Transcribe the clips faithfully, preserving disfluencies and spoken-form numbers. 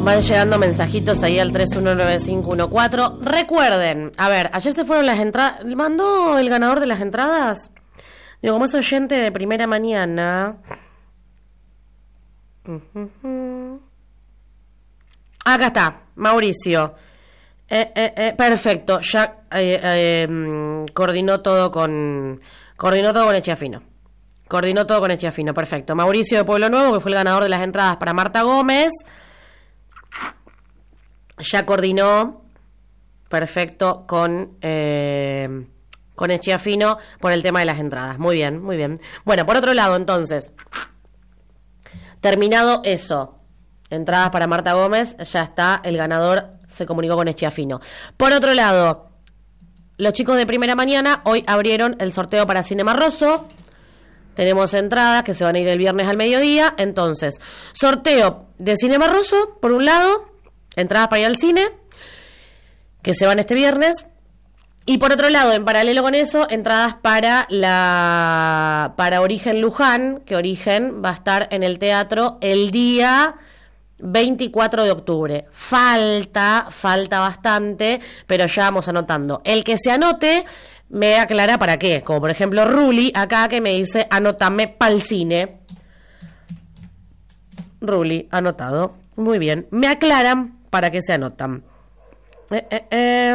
Van llegando mensajitos ahí al tres uno nueve cinco uno cuatro. Recuerden, a ver, ayer se fueron las entradas. ¿Mandó el ganador de las entradas? Digo, como es oyente de primera mañana. Uh-huh. Acá está, Mauricio. Eh, eh, eh, perfecto, ya eh, eh, coordinó todo con coordinó todo con Echiafino. Coordinó todo con Echiafino, perfecto. Mauricio de Pueblo Nuevo, que fue el ganador de las entradas para Marta Gómez, ya coordinó, perfecto, con eh, con Echiafino por el tema de las entradas. Muy bien, muy bien. Bueno, por otro lado, entonces, terminado eso, entradas para Marta Gómez, ya está, el ganador se comunicó con Echiafino. Por otro lado, los chicos de primera mañana hoy abrieron el sorteo para Cinema Rosso. Tenemos entradas que se van a ir el viernes al mediodía. Entonces, sorteo de Cinema Rosso, por un lado, entradas para ir al cine, que se van este viernes. Y por otro lado, en paralelo con eso, entradas para la para Origen Luján, que Origen va a estar en el teatro el día veinticuatro de octubre. Falta, falta bastante, pero ya vamos anotando. El que se anote me aclara para qué. Como por ejemplo Ruli, acá que me dice anotame pa'l cine. Ruli, anotado. Muy bien. Me aclaran para qué se anotan. Eh, eh, eh.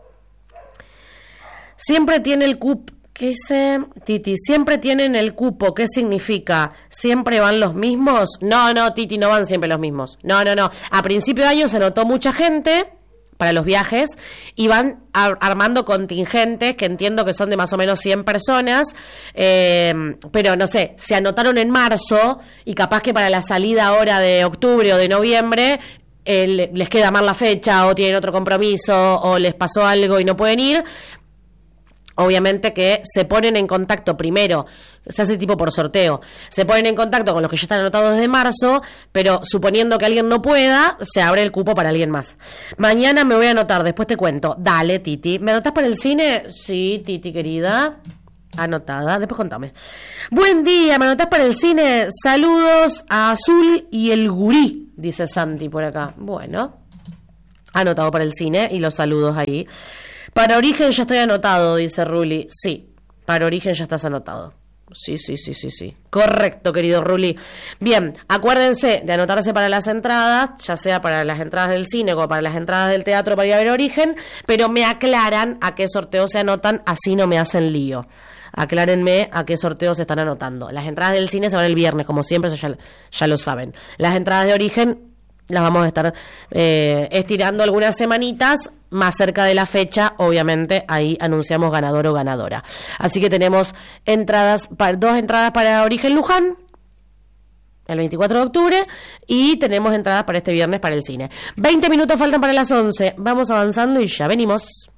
Siempre tiene el cupo. ¿Qué dice Titi? ¿Siempre tienen el cupo? ¿Qué significa? ¿Siempre van los mismos? No, no, Titi, no van siempre los mismos. No, no, no. A principio de año se anotó mucha gente para los viajes y van ar- armando contingentes que entiendo que son de más o menos cien personas, eh, pero no sé, se anotaron en marzo y capaz que para la salida ahora de octubre o de noviembre eh, les queda mal la fecha o tienen otro compromiso o les pasó algo y no pueden ir. Obviamente que se ponen en contacto primero, se hace tipo por sorteo, se ponen en contacto con los que ya están anotados desde marzo, pero suponiendo que alguien no pueda, se abre el cupo para alguien más. Mañana me voy a anotar, después te cuento. Dale, Titi. ¿Me anotás para el cine? Sí, Titi, querida. Anotada, después contame. Buen día, ¿me anotás para el cine? Saludos a Azul y el Gurí, dice Santi por acá. Bueno, anotado para el cine y los saludos ahí. Para Origen ya estoy anotado, dice Ruli. Sí, para Origen ya estás anotado. Sí, sí, sí, sí, sí. Correcto, querido Ruli. Bien, acuérdense de anotarse para las entradas, ya sea para las entradas del cine o para las entradas del teatro para ir a ver Origen, pero me aclaran a qué sorteo se anotan, así no me hacen lío. Aclárenme a qué sorteo se están anotando. Las entradas del cine se van el viernes, como siempre, eso ya, ya lo saben. Las entradas de Origen las vamos a estar eh, estirando algunas semanitas. Más cerca de la fecha, obviamente, ahí anunciamos ganador o ganadora. Así que tenemos entradas, para, dos entradas para Origen Luján, el veinticuatro de octubre, y tenemos entradas para este viernes para el cine. veinte minutos faltan para las once. Vamos avanzando y ya venimos.